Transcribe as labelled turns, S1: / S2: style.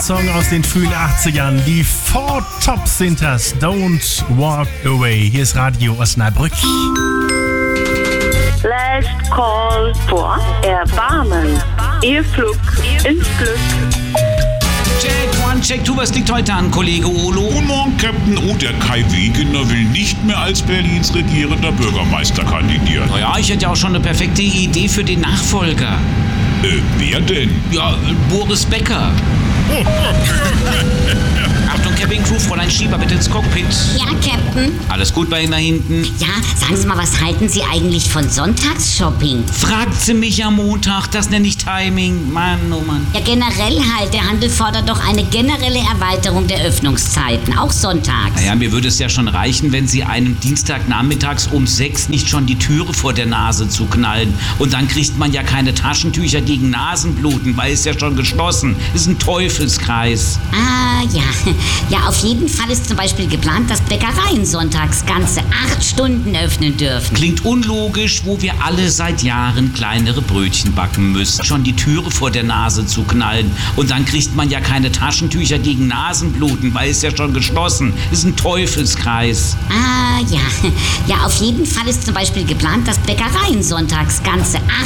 S1: Song aus den frühen 80ern. Die Four Tops sind das. Don't Walk Away. Hier ist Radio Osnabrück.
S2: Last Call for Erbarmen. Ihr Flug ins Glück.
S3: Check, one, check, two, was liegt heute an, Kollege Olo?
S4: Guten Morgen, Captain. Oh, der Kai Wegener will nicht mehr als Berlins regierender Bürgermeister kandidieren.
S3: Naja, ich hätte ja auch schon eine perfekte Idee für den Nachfolger.
S4: Wer denn?
S3: Ja, Boris Becker. Achtung, Cabin Crew, Fräulein Schieber, bitte ins Cockpit.
S5: Ja, Captain.
S3: Alles gut bei Ihnen da hinten?
S5: Ja, sagen Sie mal, was halten Sie eigentlich von Sonntagsshopping?
S3: Fragt sie mich am Montag, das nenne ich Timing. Mann, oh Mann.
S5: Ja, generell halt. Der Handel fordert doch eine generelle Erweiterung der Öffnungszeiten, auch sonntags.
S3: Naja, mir würde es ja schon reichen, wenn Sie einem Dienstagnachmittags um 6 nicht schon die Türe vor der Nase zuknallen. Und dann kriegt man ja keine Taschentücher gegen Nasenbluten, weil es ja schon geschlossen ist. Ein Teufelskreis.
S5: Ah, ja. Ja, auf jeden Fall ist zum Beispiel geplant, dass Bäckereien sonntags ganze 8 Stunden öffnen dürfen.
S3: Klingt unlogisch, wo wir alle seit Jahren kleinere Brötchen backen müssen. Schon die Türe vor der Nase zuknallen. Und dann kriegt man ja keine Taschentücher gegen Nasenbluten, weil es ja schon geschlossen ist. Ein Teufelskreis.
S5: Ah, ja. Ja, auf jeden Fall ist zum Beispiel geplant, dass Bäckereien sonntags ganze